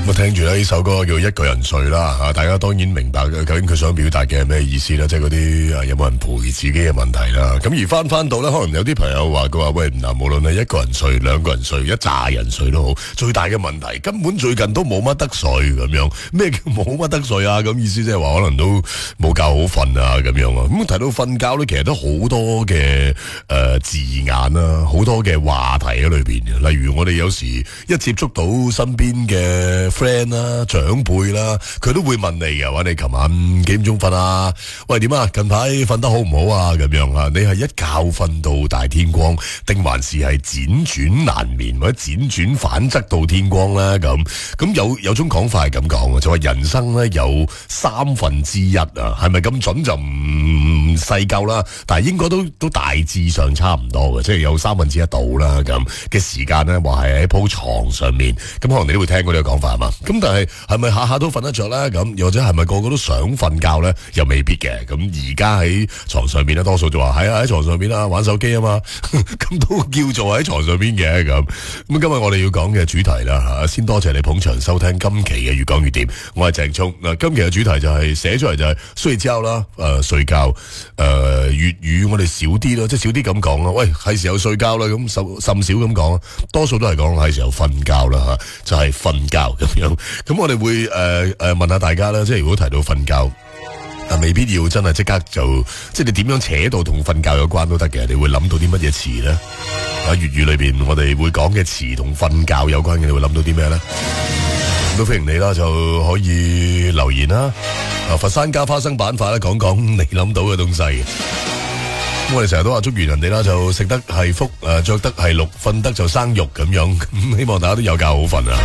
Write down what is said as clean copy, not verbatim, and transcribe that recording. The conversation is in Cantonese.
咁聽住呢首歌叫《一個人睡》啦，大家當然明白究竟佢想表達嘅係咩意思啦，即係嗰啲有冇人陪自己嘅問題啦。咁而翻到咧，可能有啲朋友話佢話喂，嗱，無論係一個人睡、兩個人睡、一紮人睡都好，最大嘅問題根本最近都冇乜得睡咁樣。咩叫冇乜得睡啊？咁意思即係話可能都冇覺好瞓啊咁樣啊。咁提到瞓覺咧，其實都好多嘅字眼啦，好多嘅話題喺裏邊。例如我哋有時一接觸到身邊嘅 friend 啦、長輩啦，佢都會問你嘅話：你琴晚幾點鐘瞓啊？喂，點啊？近排瞓得好唔好啊？咁樣啊？你係一覺瞓到大天光，定還是係輾轉難眠或者輾轉反側到天光咧？咁有種講法係咁講嘅，就話人生咧有1/3啊，係咪咁準就唔細究啦？但係應該都大致上差唔多嘅，即係有1/3到啦咁嘅時間咧，話係喺鋪床上面。咁可能你都會聽過呢個講法係嘛？咁但係咪下下都瞓得着咧？咁又或者係咪個個都想瞓覺咧？又未必嘅。咁而家喺床上面咧，多數就話係喺床上邊啦，玩手機啊嘛，咁都叫做喺床上邊嘅咁。今日我哋要講嘅主題啦吓，先多謝你捧場收聽今期嘅越講越掂。我係鄭聰嗱，今期嘅主題就係寫出嚟就係睡覺啦，睡覺粵語我哋少啲咯，即係少啲咁講啦。喂，係時候睡覺啦，咁甚少咁講，多數都係講係時候瞓覺啦吓，就係瞓覺咁樣。咁我哋會問下大家啦，即係如果提到瞓覺。未必要真係即刻就，即係你點樣扯到同瞓覺有關都得嘅，你會諗到啲乜嘢詞咧？粵語裏邊我哋會講嘅詞同瞓覺有關嘅，你會諗到啲咩咧？都歡迎你啦，就可以留言啦。佛山加花生板塊咧，講你諗到嘅東西。咁我哋成日都話祝願人哋啦，就食得係福，着得係綠，瞓得就生肉咁樣。咁希望大家都有覺好瞓啊！